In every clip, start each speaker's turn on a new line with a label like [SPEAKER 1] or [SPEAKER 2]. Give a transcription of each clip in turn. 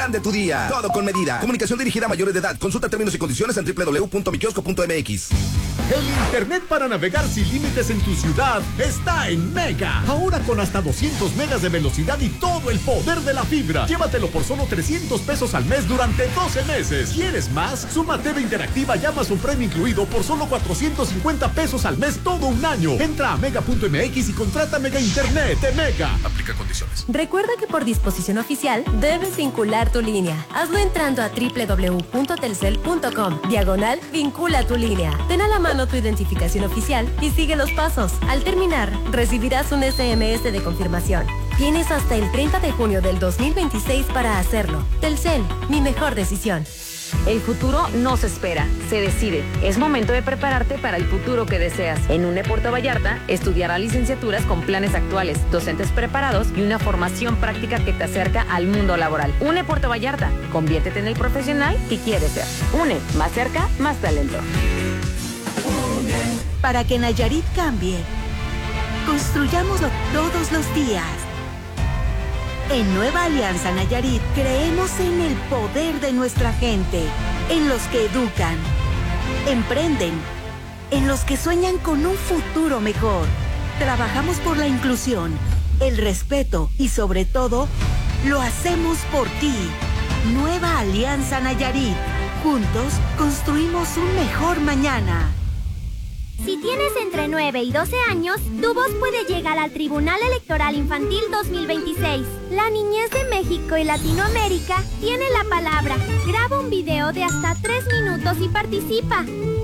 [SPEAKER 1] de tu día. Todo con medida. Comunicación dirigida a mayores de edad. Consulta términos y condiciones en www.mikiosco.mx.
[SPEAKER 2] El internet para navegar sin límites en tu ciudad está en Mega. Ahora con hasta 200 megas de velocidad y todo el poder de la fibra. Llévatelo por solo 300 pesos al mes durante 12 meses. ¿Quieres más? Suma TV interactiva y Amazon Prime incluido por solo 450 pesos al mes todo un año. Entra a mega.mx y contrata Mega Internet de Mega. Aplica condiciones.
[SPEAKER 3] Recuerda que por disposición oficial debes vincular tu línea. Hazlo entrando a www.telcel.com/vincula tu línea. Ten a la mano tu identificación oficial y sigue los pasos. Al terminar, recibirás un SMS de confirmación. Tienes hasta el 30 de junio del 2026 para hacerlo. Telcel, mi mejor decisión.
[SPEAKER 4] El futuro no se espera, se decide. Es momento de prepararte para el futuro que deseas. En UNE Puerto Vallarta estudiarás licenciaturas con planes actuales, docentes preparados y una formación práctica que te acerca al mundo laboral. UNE Puerto Vallarta, conviértete en el profesional que quieres ser. UNE, más cerca, más talento.
[SPEAKER 5] Para que Nayarit cambie, construyámoslo todos los días. En Nueva Alianza Nayarit creemos en el poder de nuestra gente, en los que educan, emprenden, en los que sueñan con un futuro mejor. Trabajamos por la inclusión, el respeto y sobre todo, lo hacemos por ti. Nueva Alianza Nayarit. Juntos construimos un mejor mañana.
[SPEAKER 6] Si tienes entre 9 y 12 años, tu voz puede llegar al Tribunal Electoral Infantil 2026. La niñez de México y Latinoamérica tiene la palabra. Graba un video de hasta 3 minutos y participa.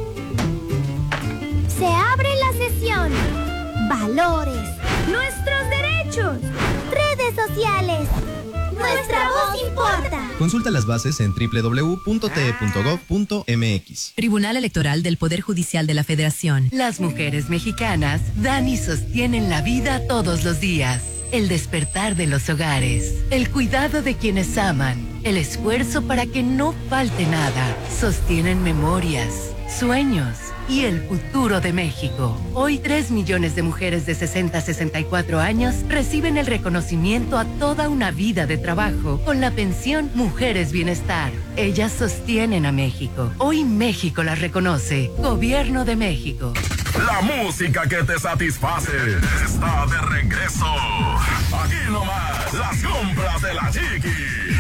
[SPEAKER 6] Se abre la sesión. Valores. Nuestros derechos. Redes sociales. Nuestra voz importa.
[SPEAKER 7] Consulta las bases en www.te.gov.mx.
[SPEAKER 8] Tribunal Electoral del Poder Judicial de la Federación. Las mujeres mexicanas dan y sostienen la vida todos los días. El despertar de los hogares, el cuidado de quienes aman, el esfuerzo para que no falte nada. Sostienen memorias, sueños y el futuro de México. Hoy 3 millones de mujeres de 60 a 64 años reciben el reconocimiento a toda una vida de trabajo con la pensión Mujeres Bienestar. Ellas sostienen a México. Hoy México las reconoce. Gobierno de México.
[SPEAKER 9] La música que te satisface está de regreso. Aquí nomás, las compras de la Chiqui.